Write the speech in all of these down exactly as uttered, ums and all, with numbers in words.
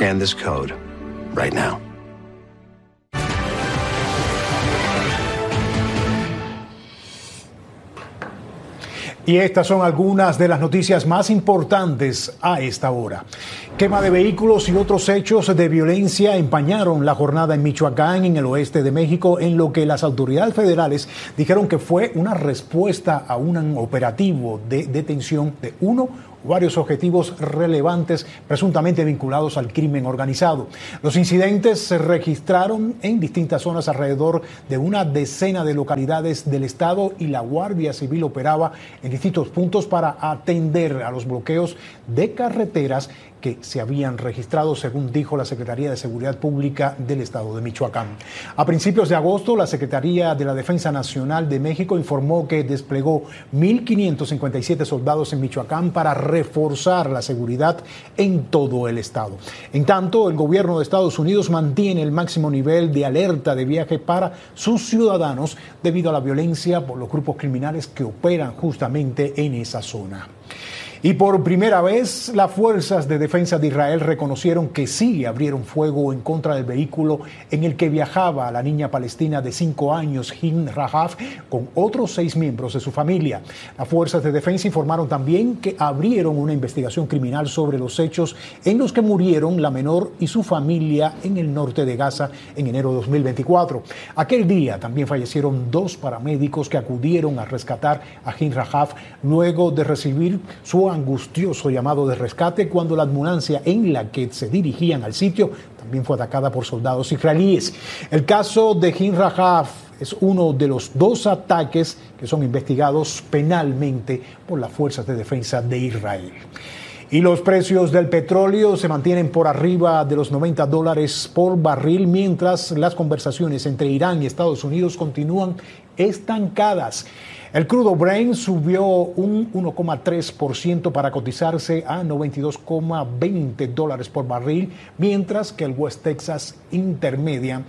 Scan this code right now. Y estas son algunas de las noticias más importantes a esta hora. Quema de vehículos y otros hechos de violencia empañaron la jornada en Michoacán, en el oeste de México, en lo que las autoridades federales dijeron que fue una respuesta a un operativo de detención de uno o varios objetivos relevantes presuntamente vinculados al crimen organizado. Los incidentes se registraron en distintas zonas alrededor de una decena de localidades del estado y la Guardia Civil operaba en distintos puntos para atender a los bloqueos de carreteras que se habían registrado, según dijo la Secretaría de Seguridad Pública del Estado de Michoacán. A principios de agosto, la Secretaría de la Defensa Nacional de México informó que desplegó mil quinientos cincuenta y siete soldados en Michoacán para reforzar la seguridad en todo el estado. En tanto, el gobierno de Estados Unidos mantiene el máximo nivel de alerta de viaje para sus ciudadanos debido a la violencia por los grupos criminales que operan justamente en esa zona. Y por primera vez, las fuerzas de defensa de Israel reconocieron que sí abrieron fuego en contra del vehículo en el que viajaba la niña palestina de cinco años, Hin Rahaf, con otros seis miembros de su familia. Las fuerzas de defensa informaron también que abrieron una investigación criminal sobre los hechos en los que murieron la menor y su familia en el norte de Gaza en enero de dos mil veinticuatro. Aquel día también fallecieron dos paramédicos que acudieron a rescatar a Hin Rahaf luego de recibir su angustioso llamado de rescate cuando la ambulancia en la que se dirigían al sitio también fue atacada por soldados israelíes. El caso de Hin Rahaf es uno de los dos ataques que son investigados penalmente por las fuerzas de defensa de Israel. Y los precios del petróleo se mantienen por arriba de los noventa dólares por barril, mientras las conversaciones entre Irán y Estados Unidos continúan estancadas. El crudo Brent subió un uno coma tres por ciento para cotizarse a noventa y dos coma veinte dólares por barril, mientras que el West Texas Intermediate,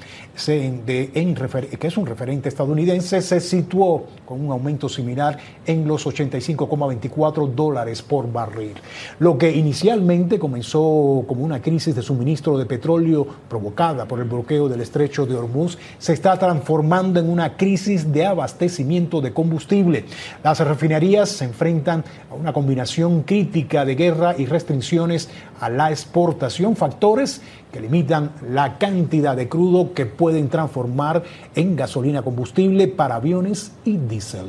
que es un referente estadounidense, se situó con un aumento similar en los ochenta y cinco coma veinticuatro dólares por barril. Lo que inicialmente comenzó como una crisis de suministro de petróleo provocada por el bloqueo del estrecho de Hormuz se está transformando en una crisis de abastecimiento de combustible. Las refinerías se enfrentan a una combinación crítica de guerra y restricciones a la exportación, factores que limitan la cantidad de crudo que pueden transformar en gasolina combustible para aviones y diésel.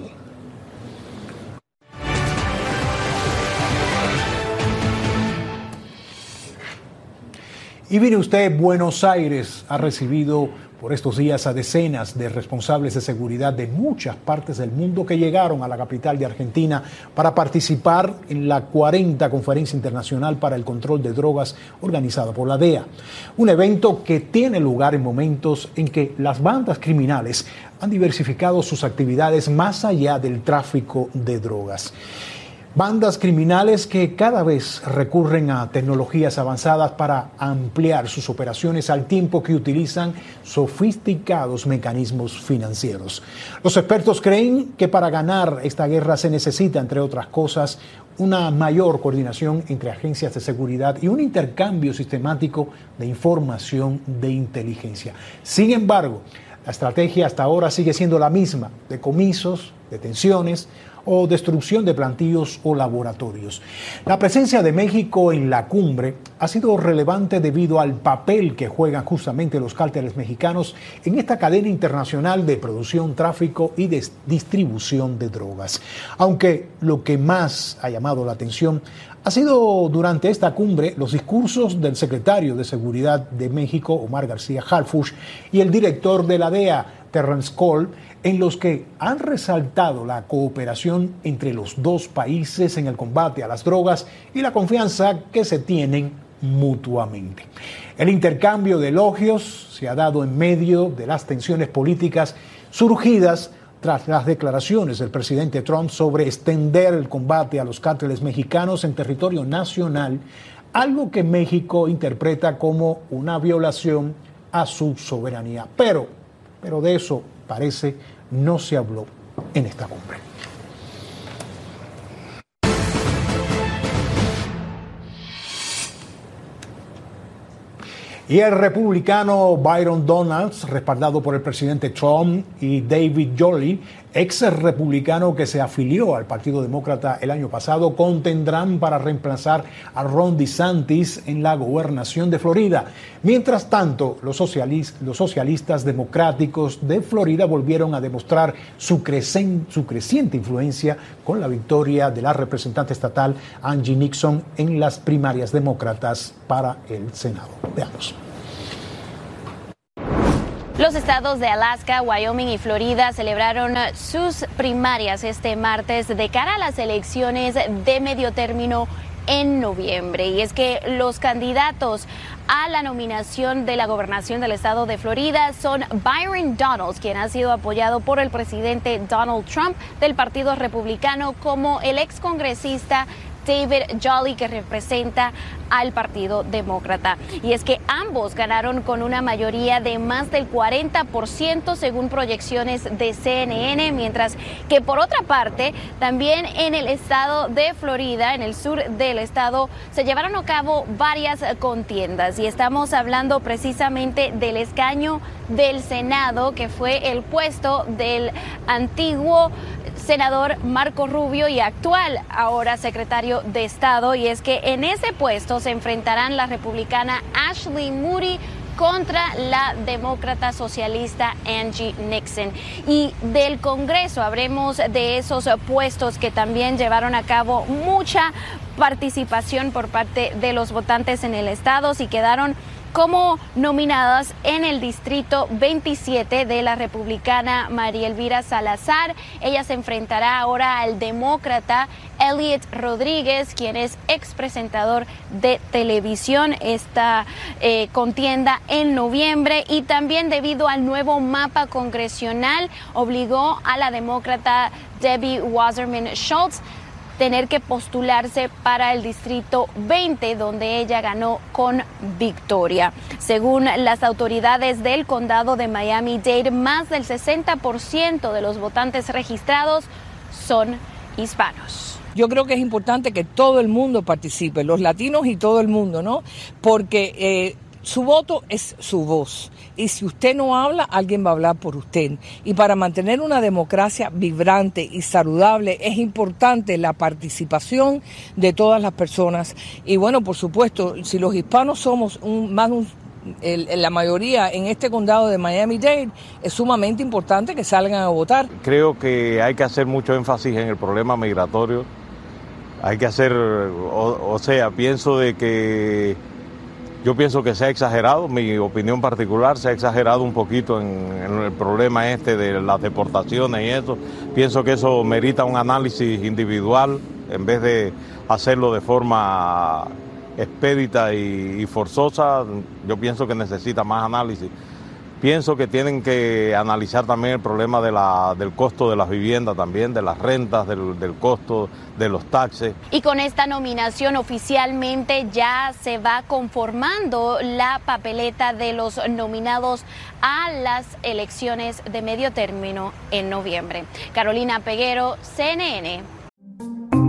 Y mire usted, Buenos Aires ha recibido por estos días a decenas de responsables de seguridad de muchas partes del mundo que llegaron a la capital de Argentina para participar en la cuarenta Conferencia Internacional para el Control de Drogas organizada por la D E A. Un evento que tiene lugar en momentos en que las bandas criminales han diversificado sus actividades más allá del tráfico de drogas. Bandas criminales que cada vez recurren a tecnologías avanzadas para ampliar sus operaciones al tiempo que utilizan sofisticados mecanismos financieros. Los expertos creen que para ganar esta guerra se necesita, entre otras cosas, una mayor coordinación entre agencias de seguridad y un intercambio sistemático de información de inteligencia. Sin embargo, la estrategia hasta ahora sigue siendo la misma: decomisos, detenciones o destrucción de plantíos o laboratorios. La presencia de México en la cumbre ha sido relevante debido al papel que juegan justamente los cárteles mexicanos en esta cadena internacional de producción, tráfico y de distribución de drogas. Aunque lo que más ha llamado la atención ha sido durante esta cumbre los discursos del secretario de Seguridad de México, Omar García Harfuch, y el director de la D E A, Terrence Cole, en los que han resaltado la cooperación entre los dos países en el combate a las drogas y la confianza que se tienen mutuamente. El intercambio de elogios se ha dado en medio de las tensiones políticas surgidas tras las declaraciones del presidente Trump sobre extender el combate a los cárteles mexicanos en territorio nacional, algo que México interpreta como una violación a su soberanía. Pero, pero de eso parece no se habló en esta cumbre. Y el republicano Byron Donalds, respaldado por el presidente Trump, y David Jolly, ex republicano que se afilió al Partido Demócrata el año pasado, contendrán para reemplazar a Ron DeSantis en la gobernación de Florida. Mientras tanto, los, socialis- los socialistas democráticos de Florida volvieron a demostrar su, crecen- su creciente influencia con la victoria de la representante estatal Angie Nixon en las primarias demócratas para el Senado. Veamos. Los estados de Alaska, Wyoming y Florida celebraron sus primarias este martes de cara a las elecciones de medio término en noviembre. Y es que los candidatos a la nominación de la gobernación del estado de Florida son Byron Donalds, quien ha sido apoyado por el presidente Donald Trump del Partido Republicano, como el excongresista David Jolly, que representa al Partido Demócrata. Y es que ambos ganaron con una mayoría de más del cuarenta por ciento según proyecciones de C N N, mientras que por otra parte, también en el estado de Florida, en el sur del estado, se llevaron a cabo varias contiendas. Y estamos hablando precisamente del escaño del Senado, que fue el puesto del antiguo senador Marco Rubio y actual ahora secretario de Estado. Y es que en ese puesto se enfrentarán la republicana Ashley Moody contra la demócrata socialista Angie Nixon. Y del Congreso habremos de esos puestos que también llevaron a cabo mucha participación por parte de los votantes en el estado y quedaron como nominadas en el distrito veintisiete de la republicana María Elvira Salazar. Ella se enfrentará ahora al demócrata Elliot Rodríguez, quien es expresentador de televisión. Esta eh, contienda en noviembre, y también debido al nuevo mapa congresional obligó a la demócrata Debbie Wasserman Schultz tener que postularse para el distrito veinte, donde ella ganó con victoria. Según las autoridades del condado de Miami-Dade, más del sesenta por ciento de los votantes registrados son hispanos. Yo creo que es importante que todo el mundo participe, los latinos y todo el mundo, ¿no? Porque eh, su voto es su voz. Y si usted no habla, alguien va a hablar por usted. Y para mantener una democracia vibrante y saludable es importante la participación de todas las personas. Y bueno, por supuesto, si los hispanos somos un, más un, el, la mayoría en este condado de Miami-Dade, es sumamente importante que salgan a votar. Creo que hay que hacer mucho énfasis en el problema migratorio. Hay que hacer, o, o sea, pienso de que Yo pienso que se ha exagerado, mi opinión particular, se ha exagerado un poquito en, en el problema este de las deportaciones y eso. Pienso que eso merita un análisis individual en vez de hacerlo de forma expedita y, y forzosa. Yo pienso que necesita más análisis. Pienso que tienen que analizar también el problema de la, del costo de las viviendas también, de las rentas, del, del costo de los taxes. Y con esta nominación oficialmente ya se va conformando la papeleta de los nominados a las elecciones de medio término en noviembre. Carolina Peguero, C N N.